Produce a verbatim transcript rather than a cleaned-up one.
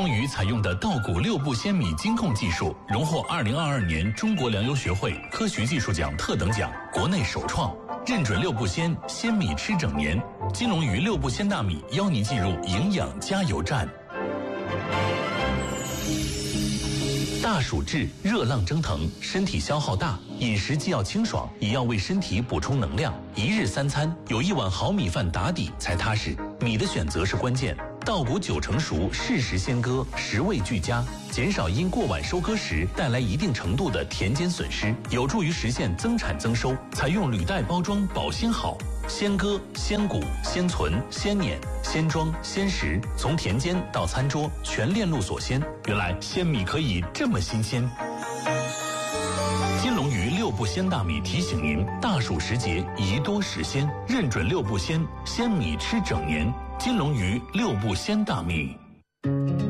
龙鱼采用的稻谷六步鲜米精控技术，荣获二零二二年中国粮油学会科学技术奖特等奖，国内首创。认准六步鲜，鲜米吃整年。金龙鱼六步鲜大米邀您进入营养加油站。大暑至，热浪蒸腾，身体消耗大，饮食既要清爽，也要为身体补充能量。一日三餐有一碗好米饭打底才踏实，米的选择是关键。稻谷九成熟，适时鲜割，食味俱佳，减少因过晚收割时带来一定程度的田间损失，有助于实现增产增收。采用履带包装保鲜好，鲜割、鲜谷、鲜存、鲜碾、鲜装、鲜食，从田间到餐桌全链路所鲜。原来鲜米可以这么新鲜。金龙鱼六步鲜大米提醒您：大暑时节宜多食鲜，认准六步鲜，鲜米吃整年。金龙鱼六步鲜大米。